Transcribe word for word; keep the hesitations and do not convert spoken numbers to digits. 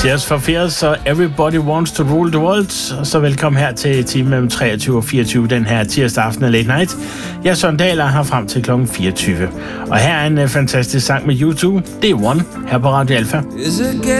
Tears for Fears og Everybody Wants to Rule the World. Og så velkommen her til time mellem treogtyve og fireogtyve den her tirsdag aften af Late Night. Jeg er Søren Dahl og har frem til klokken fireogtyve. Og her er en uh, fantastisk sang med U to. Det er One her på Radio Alpha.